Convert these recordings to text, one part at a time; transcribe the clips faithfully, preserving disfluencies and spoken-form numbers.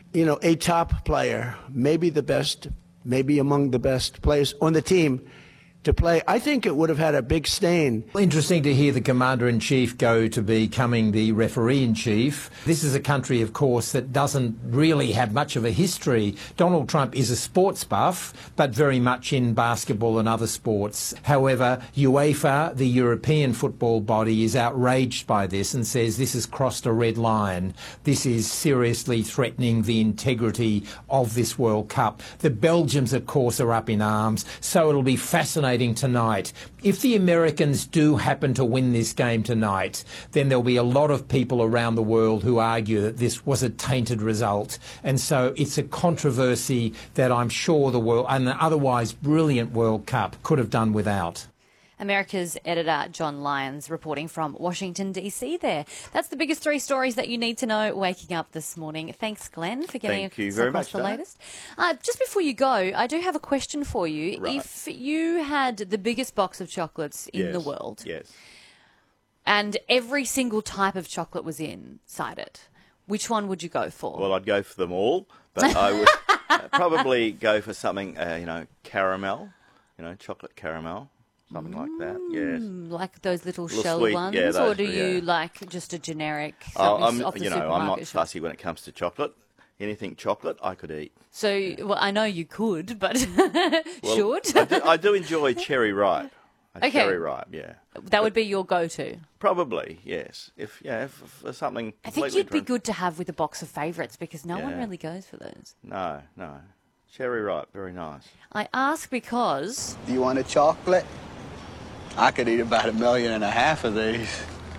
you know, a top player, maybe the best, maybe among the best players on the team, to play, I think it would have had a big stain. Interesting to hear the Commander-in-Chief go to becoming the Referee-in-Chief. This is a country, of course, that doesn't really have much of a history. Donald Trump is a sports buff, but very much in basketball and other sports. However, UEFA, the European football body, is outraged by this and says this has crossed a red line. This is seriously threatening the integrity of this World Cup. The Belgians, of course, are up in arms, so it'll be fascinating tonight. If the Americans do happen to win this game tonight, then there'll be a lot of people around the world who argue that this was a tainted result. And so it's a controversy that I'm sure the world, an otherwise brilliant World Cup, could have done without. America's editor John Lyons reporting from Washington, D C there. That's the biggest three stories that you need to know waking up this morning. Thanks, Glenn, for getting Thank you us very across much, the Dana. latest. Uh, just before you go, I do have a question for you. Right. If you had the biggest box of chocolates in Yes, the world, yes. and every single type of chocolate was inside it, which one would you go for? Well, I'd go for them all, but I would probably go for something, uh, you know, caramel, you know, chocolate caramel. Something like that, yes. Mm, like those little, Little shell sweet, ones, yeah, or those, do you yeah. like just a generic? Oh, something I'm, off the you know, I'm supermarket not shop? fussy when it comes to chocolate. Anything chocolate, I could eat. So, well, I know you could, but Well, should? I, do, I do enjoy cherry ripe. A Okay. Cherry ripe, yeah. That would be your go-to. Probably, yes. If yeah, if, if for something. I think completely you'd be different- good to have with a box of favourites because no one Yeah. really goes for those. No, no. Cherry ripe, very nice. I ask because Do you want a chocolate? I could eat about a million and a half of these.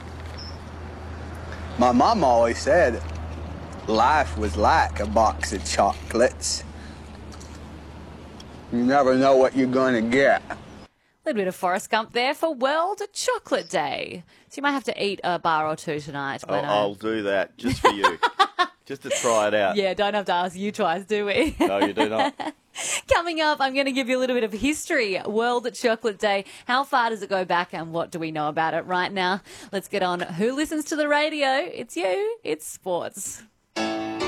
My mom always said life was like a box of chocolates. You never know what you're going to get. a little bit of Forrest Gump there for World Chocolate Day. So you might have to eat a bar or two tonight. I'll, But, uh, I'll do that just for you. Just to try it out. yeah, don't have to ask you twice, do we? No, you do not. Coming up, I'm going to give you a little bit of history. World Chocolate Day. How far does it go back and what do we know about it right now? Let's get on. Who listens to the radio? It's you. It's sports.